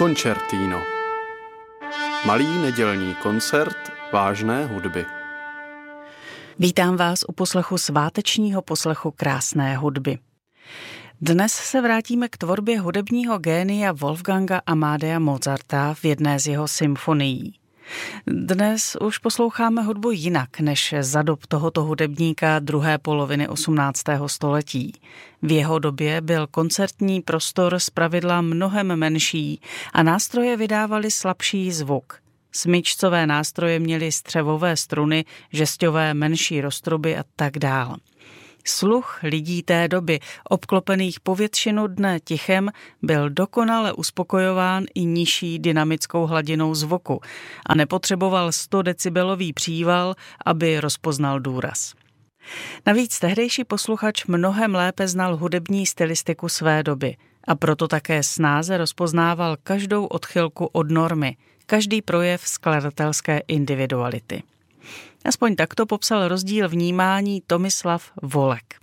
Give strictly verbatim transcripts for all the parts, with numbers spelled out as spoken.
Koncertino. Malý nedělní koncert vážné hudby. Vítám vás u poslechu svátečního poslechu krásné hudby. Dnes se vrátíme k tvorbě hudebního génia Wolfganga Amadea Mozarta v jedné z jeho symfonií. Dnes už posloucháme hudbu jinak než za dob tohoto hudebníka druhé poloviny osmnáctého století. V jeho době byl koncertní prostor zpravidla mnohem menší a nástroje vydávaly slabší zvuk. Smyčcové nástroje měly střevové struny, žesťové menší roztruby a tak dál. Sluch lidí té doby, obklopených po většinu dne tichem, byl dokonale uspokojován i nižší dynamickou hladinou zvuku a nepotřeboval sto decibelový příval, aby rozpoznal důraz. Navíc tehdejší posluchač mnohem lépe znal hudební stylistiku své doby a proto také snáze rozpoznával každou odchylku od normy, každý projev skladatelské individuality. Aspoň takto popsal rozdíl vnímání Tomislav Volek.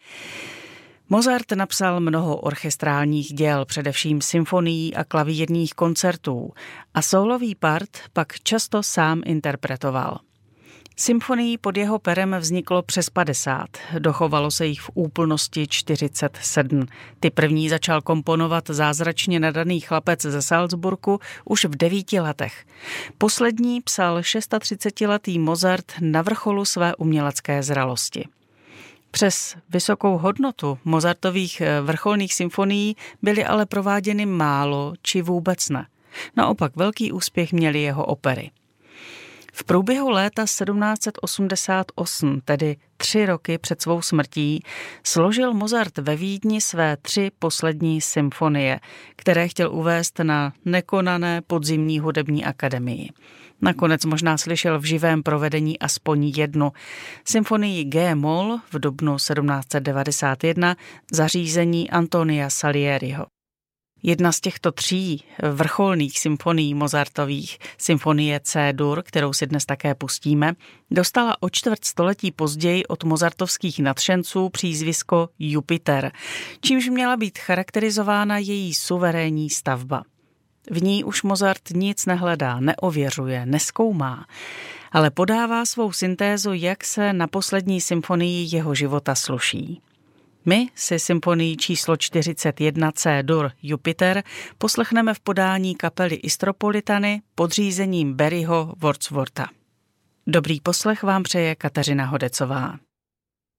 Mozart napsal mnoho orchestrálních děl, především symfonií a klavírních koncertů, a sólový part pak často sám interpretoval. Symfonií pod jeho perem vzniklo přes padesát, dochovalo se jich v úplnosti čtyřicet sedm. Ty první začal komponovat zázračně nadaný chlapec ze Salzburgu už v devíti letech. Poslední psal třicetišestiletý Mozart na vrcholu své umělecké zralosti. Přes vysokou hodnotu Mozartových vrcholných symfonií byly ale prováděny málo či vůbec ne. Naopak velký úspěch měly jeho opery. V průběhu léta sedmnáct osmdesát osm, tedy tři roky před svou smrtí, složil Mozart ve Vídni své tři poslední symfonie, které chtěl uvést na nekonané podzimní hudební akademii. Nakonec možná slyšel v živém provedení aspoň jednu, symfonii G-moll v dubnu sedmnáct devadesát jedna, zařízení Antonia Salieriho. Jedna z těchto tří vrcholných symfonií Mozartových, symfonie C-dur, kterou si dnes také pustíme, dostala o čtvrt století později od mozartovských nadšenců přízvisko Jupiter, čímž měla být charakterizována její suverénní stavba. V ní už Mozart nic nehledá, neověřuje, nezkoumá, ale podává svou syntézu, jak se na poslední symfonii jeho života sluší. My si symfonii číslo čtyřicet jedna C-dur Jupiter poslechneme v podání kapely Istropolitany pod řízením Barryho Wordswortha. Dobrý poslech vám přeje Kateřina Hodecová.